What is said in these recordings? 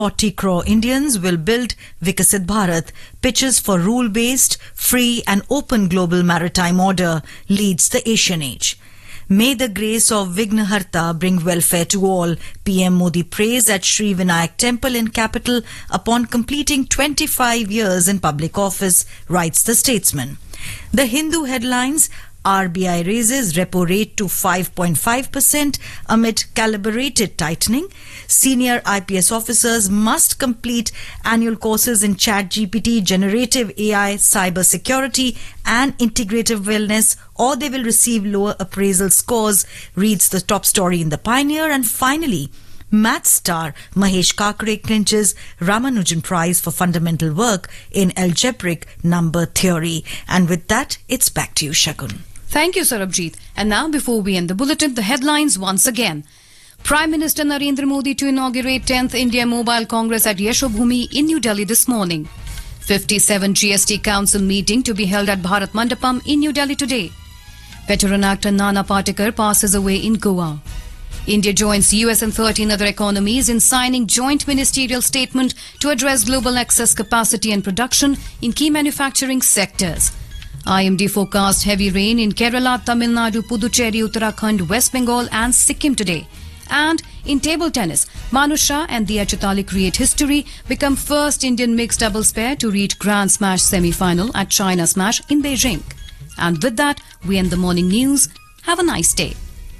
40 crore Indians will build Vikasit Bharat, pitches for rule-based, free and open global maritime order, leads the Asian age. May the grace of Vignaharta bring welfare to all, PM Modi prays at Sri Vinayak Temple in capital upon completing 25 years in public office, writes the Statesman. The Hindu headlines: RBI raises repo rate to 5.5% amid calibrated tightening. Senior IPS officers must complete annual courses in ChatGPT, generative AI, cyber security and integrative wellness, or they will receive lower appraisal scores, reads the top story in The Pioneer. And finally, math star Mahesh Kakre clinches Ramanujan Prize for fundamental work in algebraic number theory. And with that, it's back to you, Shagun. Thank you, Sarabjit. And now, before we end the bulletin, the headlines once again. Prime Minister Narendra Modi to inaugurate 10th India Mobile Congress at Yashobhumi in New Delhi this morning. 57 GST Council meeting to be held at Bharat Mandapam in New Delhi today. Veteran actor Nana Patekar passes away in Goa. India joins US and 13 other economies in signing joint ministerial statement to address global excess capacity and production in key manufacturing sectors. IMD forecast heavy rain in Kerala, Tamil Nadu, Puducherry, Uttarakhand, West Bengal and Sikkim today. And in table tennis, Manu Shah and Diya Chitali create history, become first Indian mixed doubles pair to reach Grand Smash semi-final at China Smash in Beijing. And with that, we end the morning news. Have a nice day.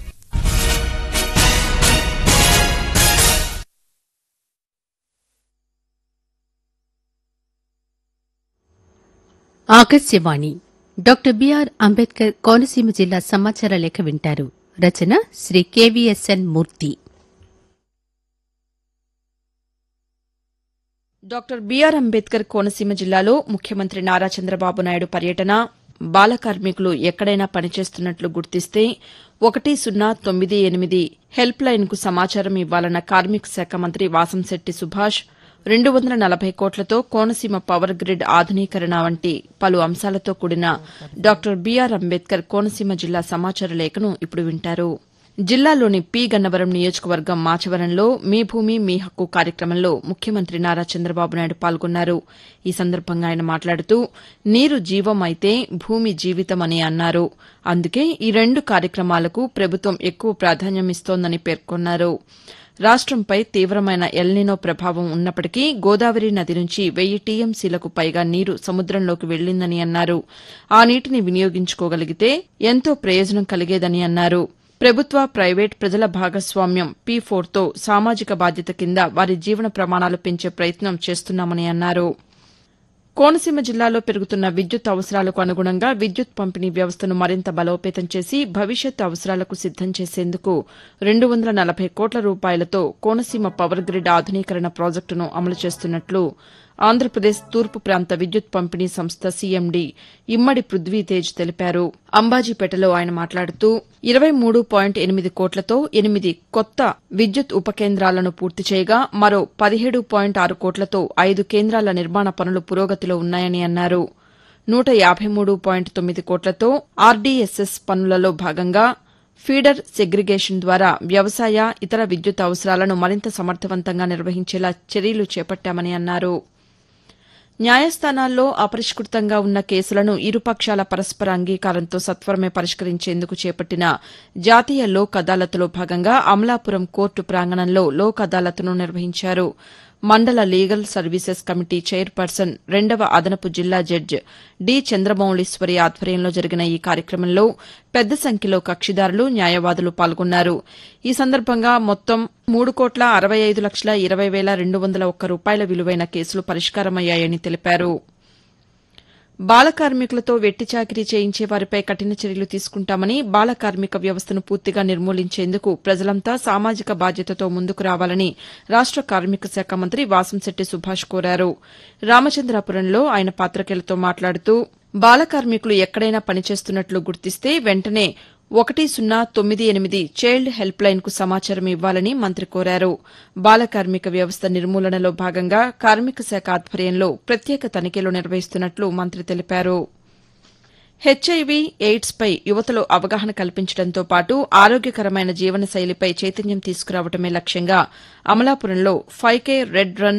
Akashvani doctor BR Ambedkar Konaseema జిల్లా సమాచార లేఖ వింటారు. రచన Shri KVSN మూర్తి. Doctor BR Ambedkar Konaseema జిల్లాలో ముఖ్యమంత్రి నారా చంద్రబాబు నాయుడు పర్యటన. బాల కార్మికులు ఎక్కడైనా పనిచేస్తున్నట్లు గుర్తిస్తే 1098 హెల్ప్ లైన్ కు సమాచారం ఇవ్వాలన్న కార్మిక శాఖ మంత్రి వాసంశెట్టి సుభాష్. 240 కోట్లతో కోనసీమ పవర్ గ్రిడ్ ఆధునీకరణ వంటి పలు అంశాలతో కూడిన డాక్టర్ బిఆర్ అంబేద్కర్ కోనసీమ జిల్లా సమాచార లేఖను ఇప్పుడు వింటారు. జిల్లాలోని పి గన్నవరం నియోజకవర్గం మాచవరంలో మీ భూమి మీ హక్కు కార్యక్రమంలో ముఖ్యమంత్రి నారా చంద్రబాబు నాయుడు పాల్గొన్నారు. ఈ సందర్భంగా ఆయన మాట్లాడుతూ నీరు జీవం అయితే భూమి జీవితమని అన్నారు. అందుకే ఈ రెండు కార్యక్రమాలకు ప్రభుత్వం ఎక్కువ ప్రాధాన్యం ఇస్తోందని పేర్కొన్నారు. రాష్టంపై తీవ్రమైన ఎల్నినో ప్రభావం ఉన్నప్పటికీ గోదావరి నది నుంచి 1000 టీఎంసీలకు పైగా నీరు సముద్రంలోకి వెళ్లిందని అన్నారు. ఆ నీటిని వినియోగించుకోగలిగితే ఎంతో ప్రయోజనం కలిగేదని అన్నారు. ప్రభుత్వ, ప్రైవేట్, ప్రజల భాగస్వామ్యం P4తో సామాజిక బాధ్యత కింద వారి జీవన ప్రమాణాలు పెంచే ప్రయత్నం చేస్తున్నామని అన్నారు. కోనసీమ జిల్లాలో పెరుగుతున్న విద్యుత్ అవసరాలకు అనుగుణంగా విద్యుత్ పంపిణీ వ్యవస్థను మరింత బలోపేతం చేసి భవిష్యత్ అవసరాలకు సిద్దం చేసేందుకు 240 కోట్ల రూపాయలతో కోనసీమ పవర్ గ్రిడ్ ఆధునీకరణ ప్రాజెక్టును అమలు చేస్తున్నట్లు ఆంధ్రప్రదేశ్ తూర్పు ప్రాంత విద్యుత్ పంపిణీ సంస్థ సీఎండీ ఇమ్మడి పృథ్వీతేజ్ తెలిపారు. అంబాజీపేటలో ఆయన మాట్లాడుతూ 23.8 కోట్లతో 8 కొత్త విద్యుత్ ఉపకేంద్రాలను పూర్తి చేయగా మరో 17.6 కోట్లతో 5 కేంద్రాల నిర్మాణ పనులు పురోగతిలో ఉన్నాయని అన్నారు. 153.9 కోట్లతో ఆర్డీఎస్ఎస్ పనులలో భాగంగా ఫీడర్ సెగ్రిగేషన్ ద్వారా వ్యవసాయ, ఇతర విద్యుత్ అవసరాలను మరింత సమర్థవంతంగా నిర్వహించేలా చర్యలు చేపట్టామని అన్నారు. న్యాయస్థానాల్లో అపరిష్కృతంగా ఉన్న కేసులను ఇరుపక్షాల పరస్పర అంగీకారంతో సత్వరమే పరిష్కరించేందుకు చేపట్టిన జాతీయ లోక్ అదాలత్లో భాగంగా అమలాపురం కోర్టు ప్రాంగణంలో లోక్ అదాలత్ను నిర్వహించారు. మండల లీగల్ సర్వీసెస్ కమిటీ చైర్పర్సన్ 2వ అదనపు జిల్లా జడ్జి డి చంద్రమౌళీశ్వరి ఆధ్వర్యంలో జరిగిన ఈ కార్యక్రమంలో పెద్ద సంఖ్యలో కక్షిదారులు, న్యాయవాదులు పాల్గొన్నారు. ఈ సందర్భంగా మొత్తం 3,65,20,201 రూపాయల విలువైన కేసులు పరిష్కారమయ్యాయని తెలిపారు. బాల కార్మికులతో వెట్టి చాకిరీ చేయించే వారిపై కఠిన చర్యలు తీసుకుంటామని, బాల కార్మిక వ్యవస్థను పూర్తిగా నిర్మూలించేందుకు ప్రజలంతా సామాజిక బాధ్యతతో ముందుకు రావాలని రాష్ట కార్మిక శాఖ మంత్రి వాసంశెట్టి సుభాష్ కోరారు. రామచంద్రాపురంలో ఆయన పాతికేయులతో మాట్లాడుతూ బాల కార్మికులు ఎక్కడైనా పనిచేస్తున్నట్లు గుర్తిస్తే వెంటనే 1098 చైల్డ్ హెల్ప్ లైన్ కు సమాచారం ఇవ్వాలని మంత్రి కోరారు. బాల కార్మిక వ్యవస్థ నిర్మూలనలో భాగంగా కార్మిక శాఖ ఆధ్వర్యంలో ప్రత్యేక తనిఖీలు నిర్వహిస్తున్నట్లు మంత్రి తెలిపారు. హెచ్ఐవి ఎయిడ్స్పై యువతలో అవగాహన కల్పించడంతో పాటు ఆరోగ్యకరమైన జీవనశైలిపై చైతన్యం తీసుకురావడమే లక్ష్యంగా అమలాపురంలో 5K రెడ్ రన్